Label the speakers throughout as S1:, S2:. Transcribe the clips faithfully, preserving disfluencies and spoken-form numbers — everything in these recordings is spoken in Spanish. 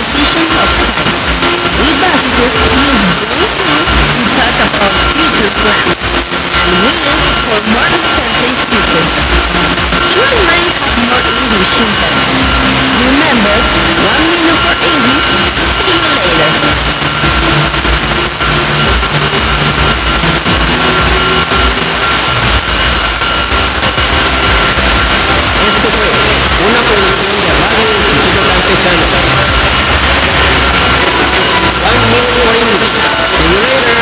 S1: decision of time. We passengers use brain to talk about future plans and will for more uncertain future. Try learn have more English syntax. Remember, one minute for English. See you later.
S2: Esto fue una producción de Radio Instituto Campechano. One minute for English. See you later.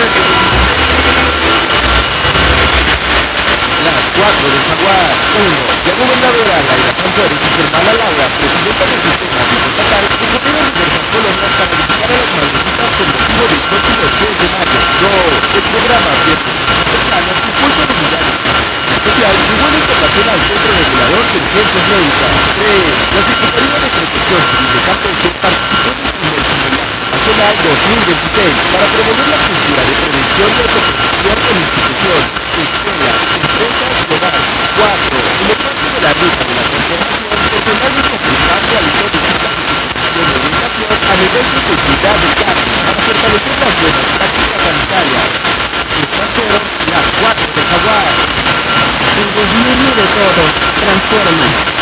S3: Las cuatro del jaguar. uno. La gobernadora Laila Pantores y su hermana Laura, presidenta del sistema estatal, recorrieron diversas colonias para visitar a las madrecitas con motivo del próximo diez de mayo. dos. El programa Abierto Cercano impulsa a unidad especial y vuelo internacional al Centro Regulador de Urgencias Médicas. tres. La Secretaría de Protección Civil de Campeche participó en el primer Simulacro Nacional dos mil veintiséis para promover la cultura de prevención y autoprotección en institución, escuelas, empresas globales. cuatro. En el marco de la ruta de la transformación, personal de Copristar realizó visitas de supervisión y orientación a nivel de publicidad de carne para fortalecer las buenas prácticas sanitarias. Estas fueron las cuatro del jaguar.
S1: El gobierno de todos transforma.